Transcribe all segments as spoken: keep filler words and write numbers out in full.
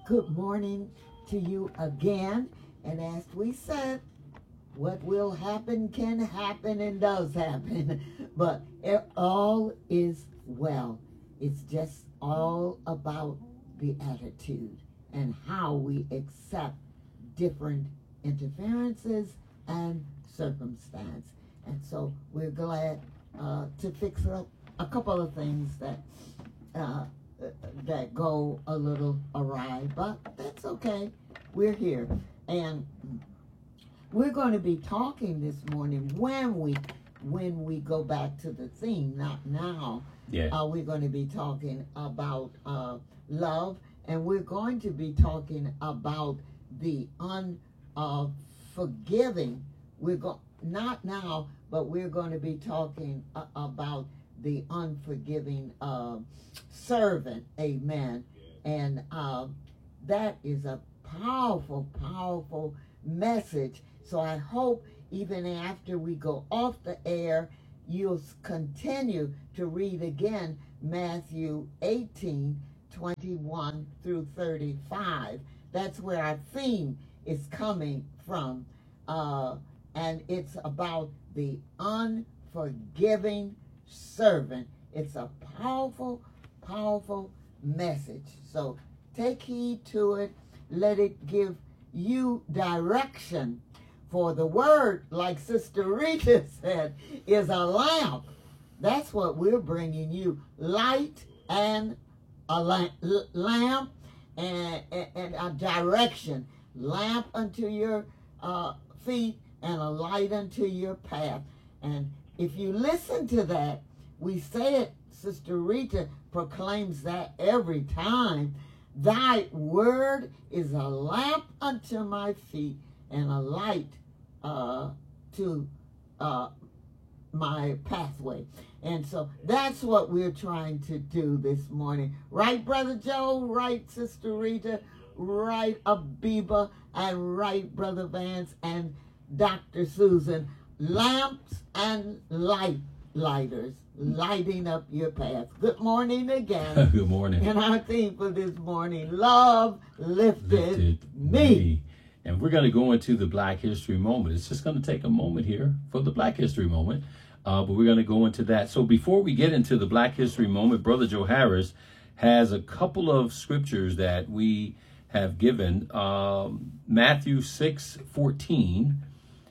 Good morning to you again. And as we said, what will happen can happen and does happen. But it all is well. It's just all about the attitude and how we accept different interferences and circumstance. And so we're glad uh, to fix up a couple of things that uh, that go a little awry, but that's okay. We're here. And we're going to be talking this morning when we when we go back to the theme, not now. Yeah. Uh, we're going to be talking about uh, love, and we're going to be talking about the unforgiving. We're go not now, but we're going to be talking uh, about the unforgiving uh, servant. Amen. And uh, that is a powerful, powerful message. So I hope even after we go off the air, you'll continue to read again Matthew eighteen, twenty-one through thirty-five. That's where our theme is coming from. Uh, and it's about the unforgiving servant. It's a powerful, powerful message. So take heed to it. Let it give you direction. For the word, like Sister Rita said, is a lamp. That's what we're bringing you. Light and a lamp, lamp and, and, and a direction. Lamp unto your uh, feet and a light unto your path. And if you listen to that, we say it, Sister Rita proclaims that every time. Thy word is a lamp unto my feet and a light uh, to uh, my pathway. And so that's what we're trying to do this morning. Right, Brother Joe? Right, Sister Rita? Right, Abiba? And right, Brother Vance and Doctor Susan? Lamps and light lighters, lighting up your path. Good morning again. Good morning. And our theme for this morning, love lifted, Lifted me. me. And we're going to go into the Black History Moment. It's just going to take a moment here for the Black History Moment, uh, but we're going to go into that. So before we get into the Black History Moment, Brother Joe Harris has a couple of scriptures that we have given. Um, Matthew six fourteen,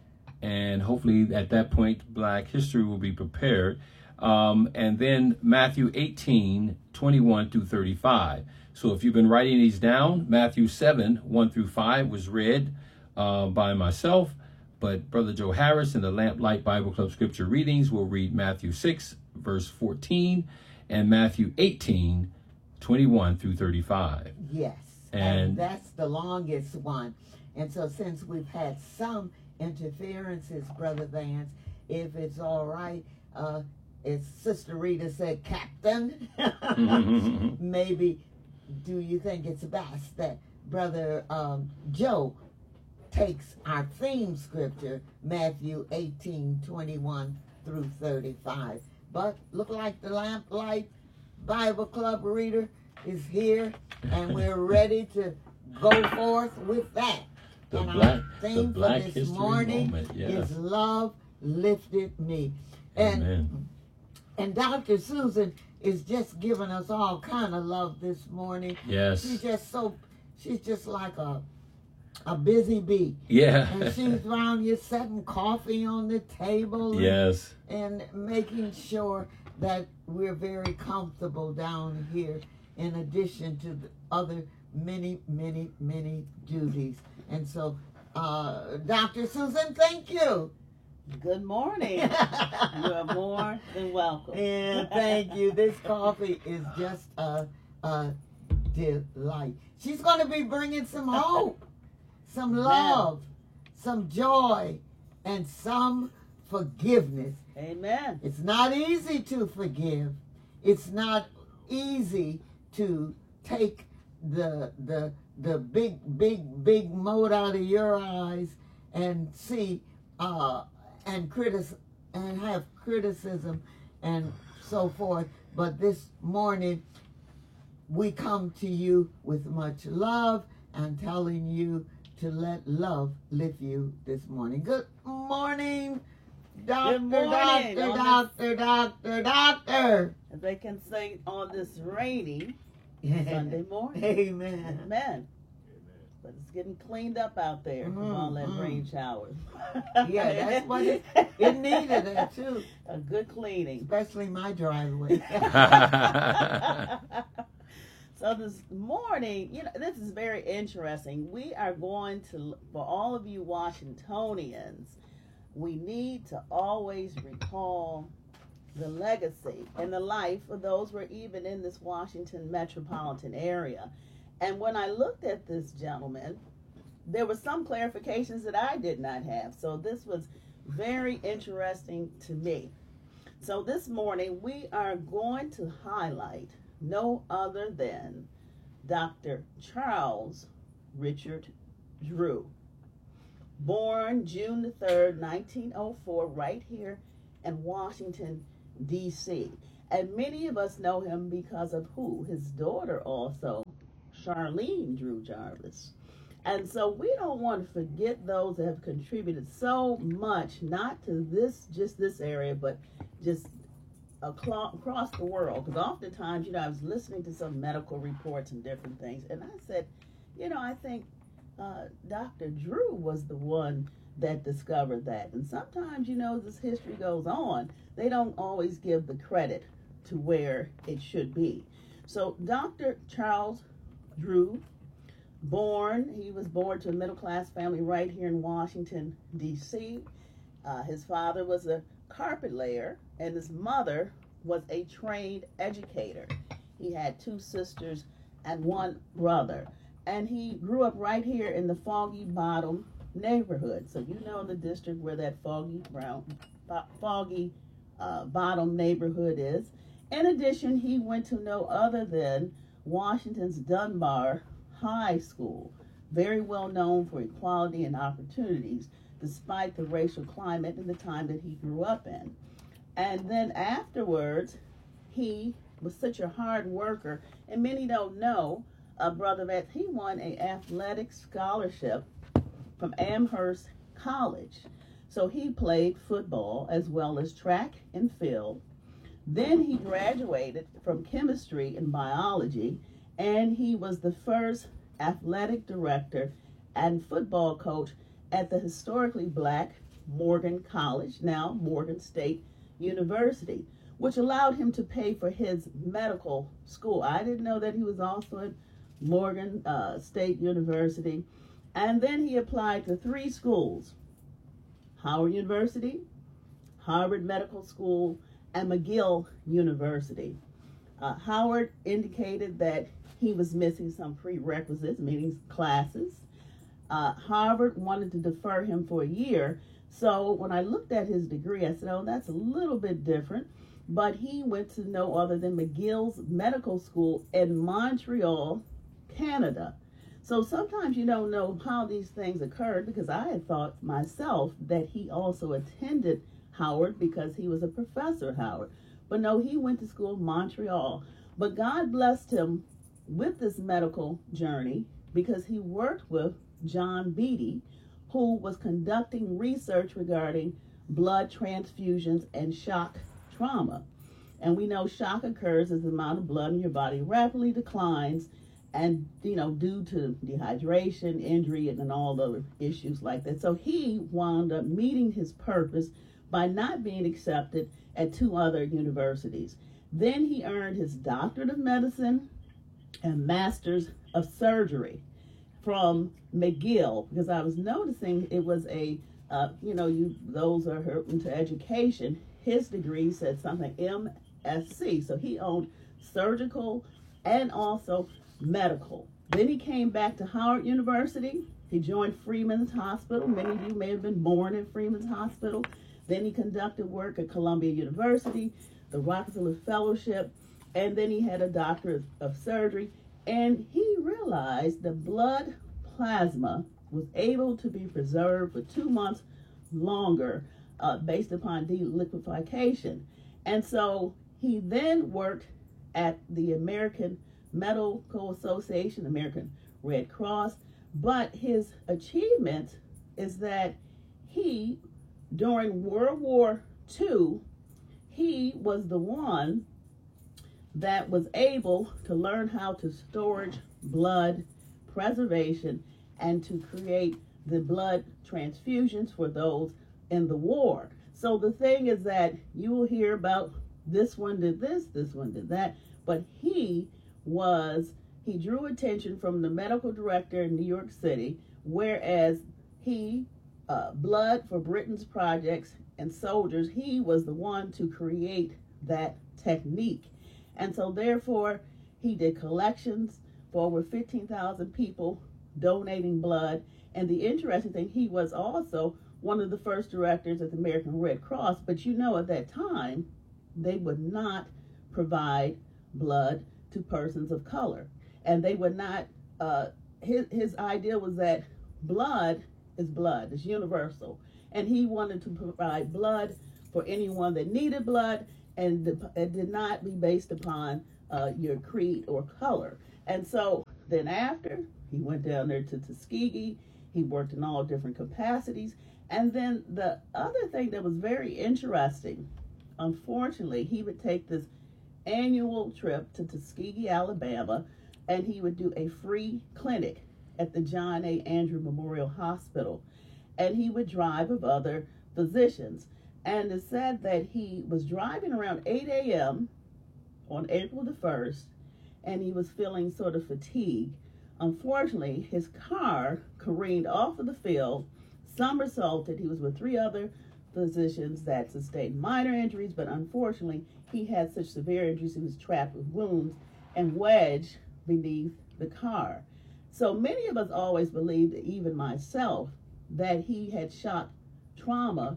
and hopefully at that point, Black History will be prepared. Um, and then Matthew eighteen, twenty-one through thirty-five. So if you've been writing these down, Matthew seven, one through five was read uh, by myself, but Brother Joe Harris in the Lamplight Bible Club Scripture Readings will read Matthew six, verse fourteen, and Matthew eighteen, twenty-one through thirty-five. Yes, and, and that's the longest one. And so since we've had some interferences, Brother Vance, if it's all right, uh, as Sister Rita said, Captain, maybe do you think it's best that Brother um, Joe takes our theme scripture, Matthew eighteen, twenty-one through thirty-five. But look like the Lamplight Bible Club reader is here, and we're ready to go forth with that. The and black, our theme the black for this history morning moment, yes. is love lifted me. And, Amen. and Doctor Susan is just giving us all kind of love this morning. Yes. She's just so, she's just like a a busy bee. Yeah. And she's around here setting coffee on the table. And, Yes. and making sure that we're very comfortable down here in addition to the other many, many, many duties. And so, uh, Doctor Susan, thank you. Good morning. You are more than welcome. Yeah, thank you. This coffee is just a, a delight. She's going to be bringing some hope, some love, some joy, and some forgiveness. Amen. It's not easy to forgive. It's not easy to take the the the big, big, big mote out of your eyes and see uh, and critic and have criticism and so forth. But this morning, we come to you with much love and telling you to let love lift you this morning. Good morning, Doctor, Good morning. Doctor, Doctor, Doctor, Doctor. As they can say on this rainy Sunday morning. Amen. Amen. But it's getting cleaned up out there from Mm, all that mm. rain showers. Yeah, that's what it, it needed that too, A good cleaning. especially my driveway. So this morning, you know, this is very interesting. We are going to, for all of you Washingtonians, we need to always recall the legacy and the life of those who are even in this Washington metropolitan area. And when I looked at this gentleman, there were some clarifications that I did not have. So this was very interesting to me. So this morning, we are going to highlight no other than Doctor Charles Richard Drew, born June the third, nineteen oh four, right here in Washington, D C And many of us know him because of who? His daughter also, Charlene Drew Jarvis. And so we don't want to forget those that have contributed so much, not to this, just this area, but just across the world. Because oftentimes, you know, I was listening to some medical reports and different things, and I said, you know, I think uh, Doctor Drew was the one that discovered that. And sometimes, you know, this history goes on, they don't always give the credit to where it should be. So Doctor Charles Drew, born, he was born to a middle-class family right here in Washington, D C Uh, his father was a carpet layer, and his mother was a trained educator. He had two sisters and one brother. And he grew up right here in the Foggy Bottom neighborhood. So you know the district where that Foggy Brown, Foggy uh, Bottom neighborhood is. In addition, he went to no other than Washington's Dunbar High School, very well known for equality and opportunities, despite the racial climate and the time that he grew up in. And then afterwards, he was such a hard worker, and many don't know, uh, Brother Vance, he won an athletic scholarship from Amherst College. So he played football as well as track and field. Then he graduated from chemistry and biology, and he was the first athletic director and football coach at the historically black Morgan College, now Morgan State University, which allowed him to pay for his medical school. I didn't know that he was also at Morgan uh, State University. And then he applied to three schools: Howard University, Harvard Medical School, and McGill University. Uh, Howard indicated that he was missing some prerequisites, meaning classes. Uh, Harvard wanted to defer him for a year. So when I looked at his degree, I said, oh, that's a little bit different. But he went to no other than McGill's Medical School in Montreal, Canada. So sometimes you don't know how these things occurred, because I had thought myself that he also attended Howard because he was a professor at Howard. But no, he went to school in Montreal. But God blessed him with this medical journey because he worked with John Beatty, who was conducting research regarding blood transfusions and shock trauma. And we know shock occurs as the amount of blood in your body rapidly declines, and, you know, due to dehydration, injury, and, and all the other issues like that. So he wound up meeting his purpose by not being accepted at two other universities. Then he earned his doctorate of medicine and master's of surgery from McGill, because I was noticing it was a, uh, you know, you those are into education. His degree said something M S C, so he owned surgical and also medical. Then he came back to Howard University. He joined Freeman's Hospital. Many of you may have been born at Freeman's Hospital. Then he conducted work at Columbia University, the Rockefeller Fellowship, and then he had a doctorate of surgery. And he realized the blood plasma was able to be preserved for two months longer uh, based upon deliquification. And so he then worked at the American Medical Association, American Red Cross. But his achievement is that he, during World War Two, he was the one that was able to learn how to storage blood, preservation, and to create the blood transfusions for those in the war. So the thing is that you will hear about this one did this, this one did that, but he was, he drew attention from the medical director in New York City, whereas he, uh, Blood for Britain's projects and soldiers, he was the one to create that technique. And so therefore, he did collections for over fifteen thousand people donating blood. And the interesting thing, he was also one of the first directors at the American Red Cross. But you know, at that time, they would not provide blood to persons of color. And they would not, uh, his, his idea was that blood is blood, it's universal. And he wanted to provide blood for anyone that needed blood, and it did not be based upon uh, your creed or color. And so then after, he went down there to Tuskegee, he worked in all different capacities. And then the other thing that was very interesting, unfortunately, he would take this annual trip to Tuskegee, Alabama, and he would do a free clinic at the John A. Andrew Memorial Hospital. And he would drive with other physicians. And it said that he was driving around eight a.m. on April the first, and he was feeling sort of fatigued. Unfortunately, his car careened off of the field, somersaulted. He was with three other physicians that sustained minor injuries, but unfortunately, he had such severe injuries, he was trapped with wounds and wedged beneath the car. So many of us always believed, even myself, that he had shock trauma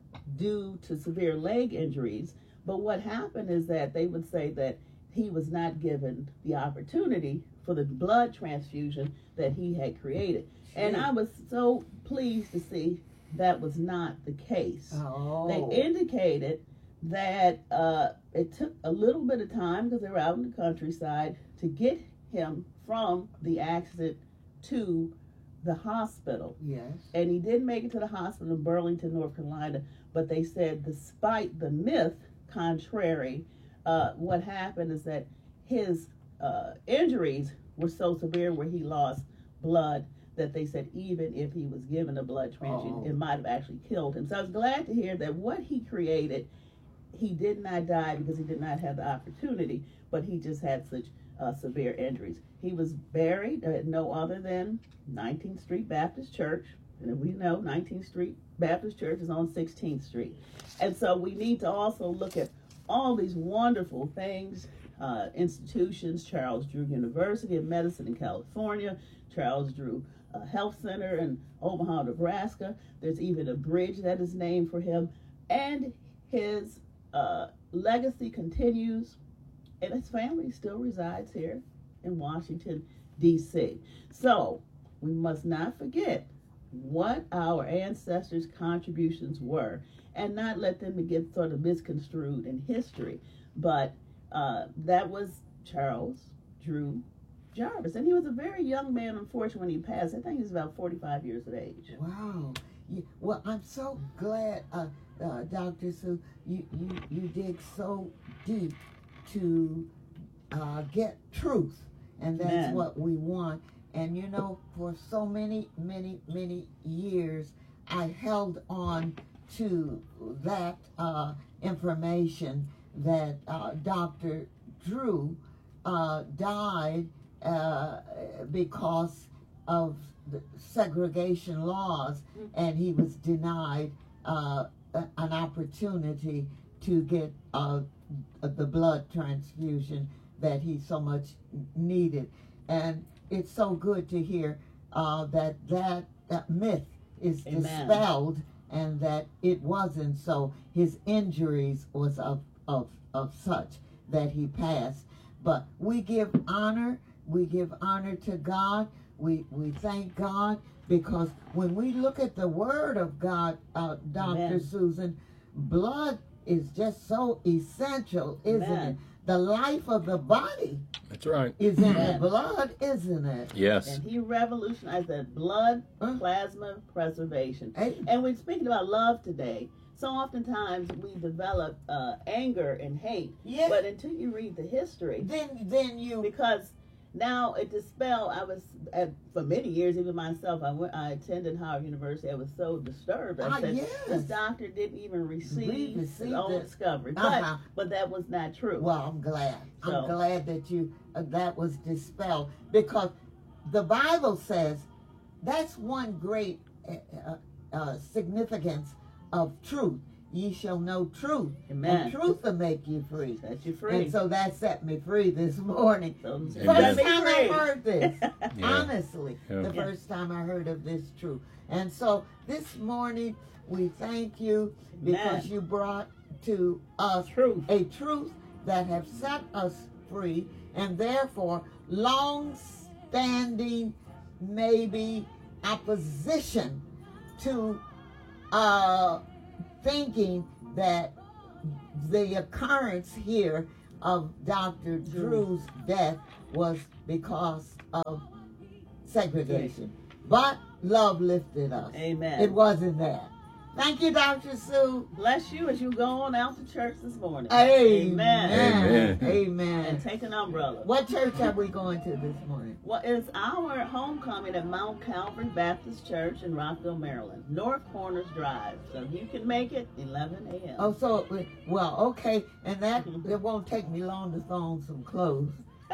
due to severe leg injuries. But what happened is that they would say that he was not given the opportunity for the blood transfusion that he had created. And I was so pleased to see that was not the case. Oh. They indicated that uh, it took a little bit of time, because they were out in the countryside, to get him from the accident to the hospital. Yes. And he did make it to the hospital in Burlington, North Carolina, but they said despite the myth contrary, uh, what happened is that his uh, injuries were so severe where he lost blood that they said even if he was given a blood transfusion, Oh. it might have actually killed him. So I was glad to hear that what he created, he did not die because he did not have the opportunity, but he just had such uh, severe injuries. He was buried at no other than nineteenth Street Baptist Church. And we know nineteenth Street Baptist Church is on sixteenth Street. And so we need to also look at all these wonderful things, uh, institutions, Charles Drew University of Medicine in California, Charles Drew uh, Health Center in Omaha, Nebraska. There's even a bridge that is named for him. And his uh, legacy continues, and his family still resides here in Washington, D C So we must not forget what our ancestors' contributions were, and not let them get sort of misconstrued in history. But uh, that was Charles Drew Jarvis, and he was a very young man, unfortunately, when he passed. I think he was about forty-five years of age. Wow. Yeah, well, I'm so glad, uh, uh, Doctor Sue, you, you, you dig so deep to uh, get truth, and that's Amen. what we want. And you know, for so many, many, many years, I held on to that uh, information that uh, Doctor Drew uh, died uh, because of the segregation laws, and he was denied uh, an opportunity to get uh, the blood transfusion that he so much needed. And it's so good to hear uh, that, that that myth is Amen. dispelled, and that it wasn't so. His injuries was of, of, of such that he passed. But we give honor, we give honor to God. We, we thank God, because when we look at the Word of God, uh, Doctor Amen. Susan, blood is just so essential, isn't Amen. it? the life of the body That's right. is in Yeah. the blood, isn't it? Yes. And he revolutionized that blood Huh? plasma preservation. Hey, And we're speaking about love today. So oftentimes we develop uh, anger and hate, yeah. but until you read the history, Then, then you. because now it dispel. I was at, for many years, even myself. I went. I attended Howard University. I was so disturbed. I Ah, said yes. this doctor didn't even receive receive his own the- discovery, but Uh-huh. but that was not true. Well, I'm glad. So- I'm glad that you uh, that was dispelled, because the Bible says that's one great uh, uh, uh, significance of truth. Ye shall know truth, Amen. and truth will make you free. Set you free. And so that set me free this morning. So Amen. First set me time I free. heard this. Yeah. Honestly, Yeah. the Yeah. first time I heard of this truth. And so this morning we thank you because Amen. you brought to us Truth. a truth that have set us free, and therefore long-standing maybe opposition to uh, thinking that the occurrence here of Doctor Drew's death was because of segregation. But love lifted us. Amen. It wasn't that. Thank you, Doctor Sue. Bless you as you go on out to church this morning. Amen. Amen. Amen. And take an umbrella. What church are we going to this morning? Well, it's our homecoming at Mount Calvary Baptist Church in Rockville, Maryland. North Corners Drive. So if you can make it, eleven a.m. Oh, so, well, okay. And that, it won't take me long to throw on some clothes.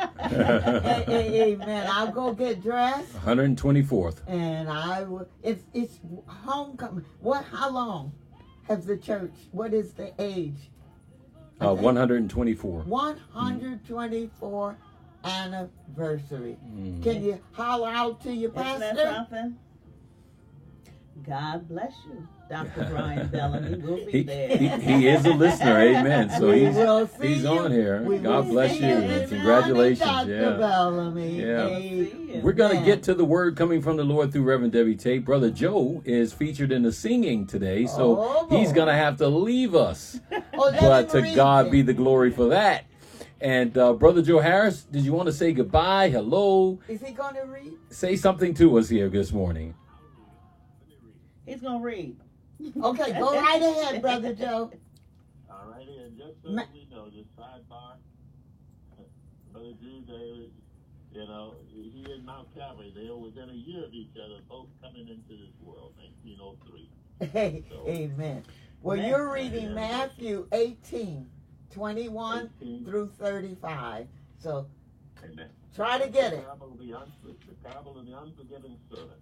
A- a- Amen. I'll go get dressed. one hundred twenty-fourth. And I will. It's it's homecoming. What? How long has the church? What is the age? I Uh, think one hundred twenty-four. one hundred twenty-four anniversary. Mm. Can you holler out to your Isn't that pastor? something? God bless you, Doctor Brian Bellamy. We'll be He, there. he, he is a listener, amen. So We he's will see he's you. on here. We God will bless see you, you and this congratulations. morning, Doctor Yeah. Bellamy. Yeah. Amen. We're going to get to the word coming from the Lord through Reverend Debbie Tate. Brother Joe is featured in the singing today, so Oh, he's boy. going to have to leave us. Oh, let But him to read God it. be the glory for that. And uh, Brother Joe Harris, did you want to say goodbye, hello, Is he going to read? say something to us here this morning? He's going to read. Okay, go right ahead, Brother Joe. All right, and just so Ma- we know, just sidebar, Brother Drew David, you know, he and Mount Calvary, they were within a year of each other, both coming into this world, nineteen oh three. Hey, amen. Well, Amen. you're reading Matthew eighteen, twenty-one eighteen. through thirty-five. So Amen. try to get The it. parable of the, unfor- the parable of the unforgiving servant.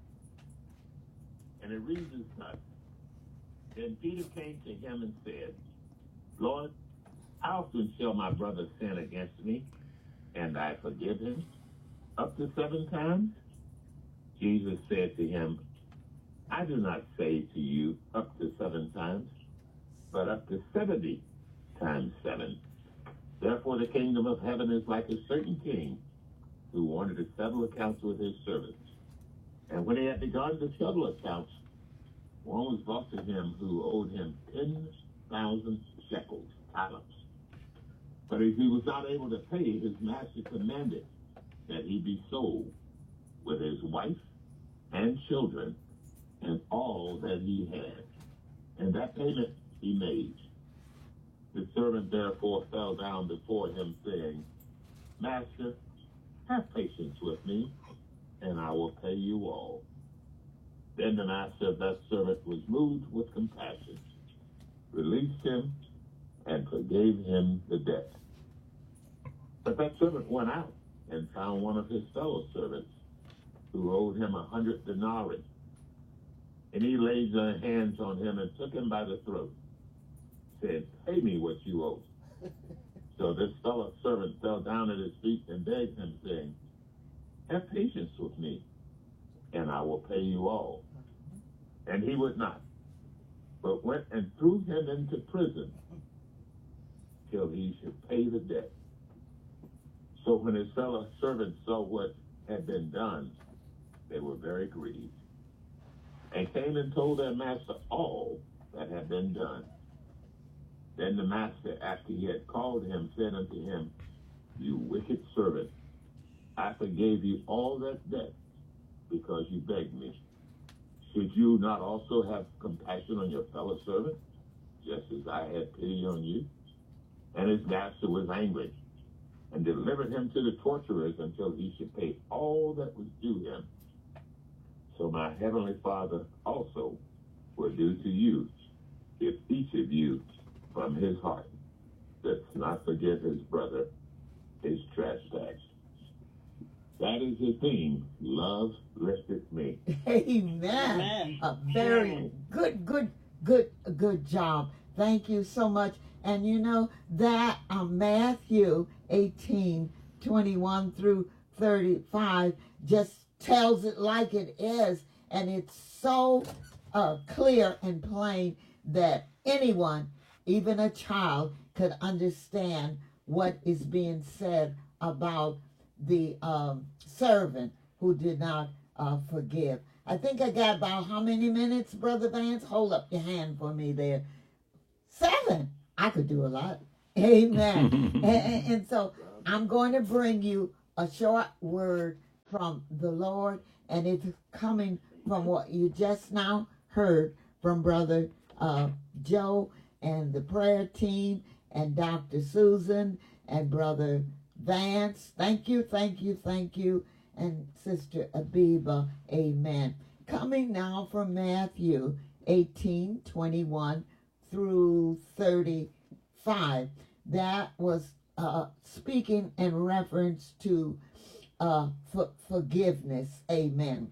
And it reads as such. Then Peter came to him and said, Lord, how often shall my brother sin against me, and I forgive him? Up to seven times? Jesus said to him, I do not say to you up to seven times, but up to seventy times seven. Therefore the kingdom of heaven is like a certain king who wanted to settle accounts with his servants. And when he had begun to settle accounts, one was brought to him who owed him ten thousand shekels, talents. But as he was not able to pay, his master commanded that he be sold with his wife and children and all that he had. And that payment he made. The servant therefore fell down before him, saying, Master, have patience with me, and I will pay you all. Then the master of that servant was moved with compassion, released him, and forgave him the debt. But that servant went out and found one of his fellow servants who owed him a hundred denarii. And he laid his hands on him and took him by the throat, said, Pay me what you owe. So this fellow servant fell down at his feet and begged him, saying, Have patience with me, and I will pay you all. And he would not, but went and threw him into prison till he should pay the debt. So when his fellow servants saw what had been done, they were very grieved, and came and told their master all that had been done. Then the master, after he had called him, said unto him, You wicked servant, I forgave you all that debt because you begged me. Should you not also have compassion on your fellow servant, just as I had pity on you? And his master was angry, and delivered him to the torturers until he should pay all that was due him. So my heavenly Father also will do to you, if each of you from his heart does not forgive his brother his trespass. That is the theme. Love lifted me. Amen. Amen. A very Amen. good, good, good, good job. Thank you so much. And you know that uh, Matthew eighteen, twenty-one through thirty-five just tells it like it is. And it's so uh, clear and plain that anyone, even a child, could understand what is being said about the um, servant who did not uh, forgive. I think I got about how many minutes, Brother Vance? Hold up your hand for me there. Seven. I could do a lot. Amen. and, and, and so I'm going to bring you a short word from the Lord, and it's coming from what you just now heard from Brother uh, Joe and the prayer team and Doctor Susan and Brother Vance. Thank you, thank you, thank you. And Sister Abiba. Amen. Coming now from Matthew eighteen, twenty-one through thirty-five. That was uh, speaking in reference to uh, for forgiveness. Amen.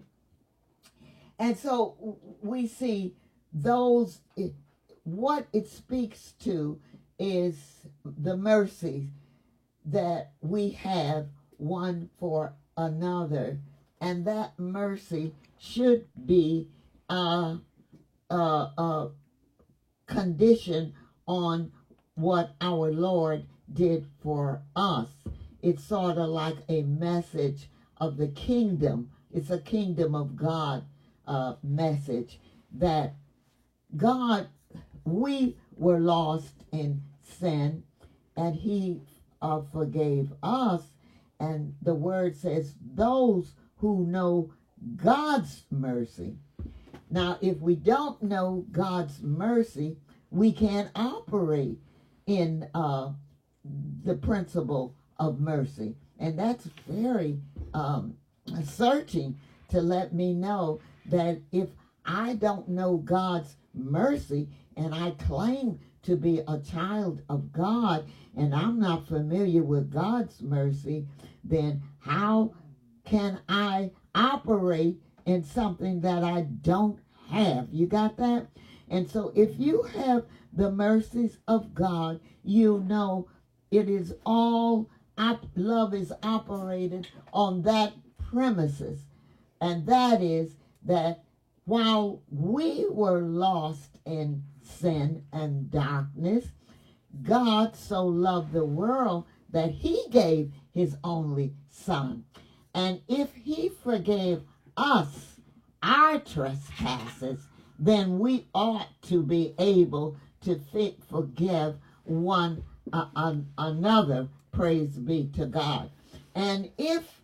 And so we see those, it, what it speaks to is the mercy that we have one for another. And that mercy should be uh, uh, uh, conditioned on what our Lord did for us. It's sort of like a message of the kingdom. It's a kingdom of God uh, message that God, we were lost in sin, and he uh, forgave us. And the word says those who know God's mercy. Now, if we don't know God's mercy, we can't operate in uh, the principle of mercy. And that's very um, searching to let me know that if I don't know God's mercy and I claim to be a child of God and I'm not familiar with God's mercy, then how can I operate in something that I don't have? You got that? And so if you have the mercies of God, you know it is all, op- love is operated on that premises. And that is that while we were lost in sin and darkness, God so loved the world that he gave his only son. And if he forgave us our trespasses, then we ought to be able to fit, forgive one uh, uh, another. Praise be to God. And if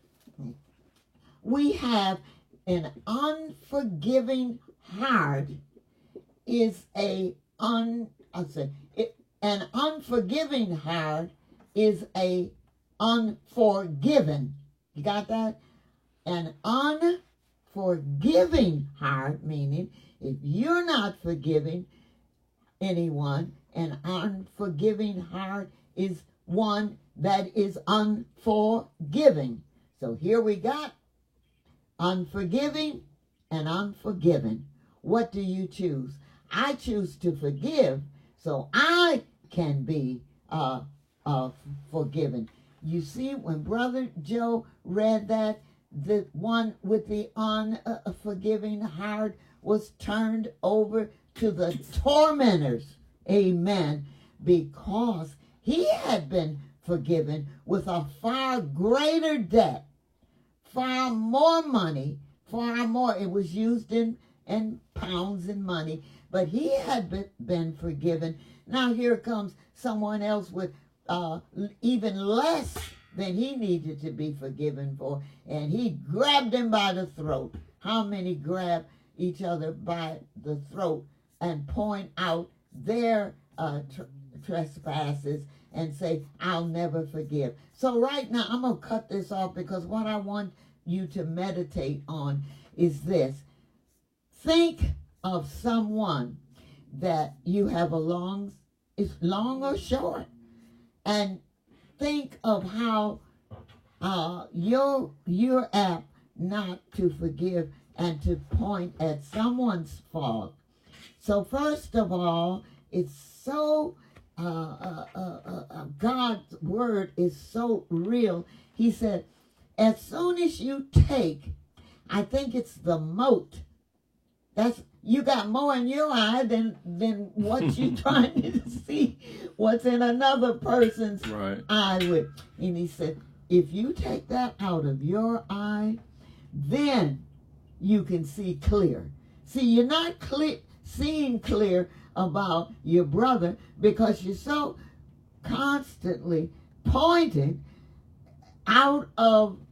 we have an unforgiving heart, is a un I said it, an unforgiving heart is a unforgiven. You got that? An unforgiving heart, meaning if you're not forgiving anyone, an unforgiving heart is one that is unforgiving. So here we got unforgiving and unforgiven. What do you choose? I choose to forgive so I can be uh, uh, forgiven. You see, when Brother Joe read that, the one with the unforgiving heart was turned over to the tormentors. Amen. Because he had been forgiven with a far greater debt, far more money, far more. It was used in, in pounds in money, but he had been, been forgiven. Now here comes someone else with uh, even less than he needed to be forgiven for, and he grabbed him by the throat. How many grab each other by the throat and point out their uh, tr- trespasses and say, I'll never forgive. So right now, I'm going to cut this off because what I want you to meditate on is this. Think of someone that you have a long, it's long or short, and think of how uh, you're, you're apt not to forgive and to point at someone's fault. So first of all, it's so, uh, uh, uh, uh, God's word is so real. He said, as soon as you take, I think it's the mote. That's, you got more in your eye than, than what you're trying to see what's in another person's right. eye with. And he said, if you take that out of your eye, then you can see clear. See, you're not clear, seeing clear about your brother because you're so constantly pointing out of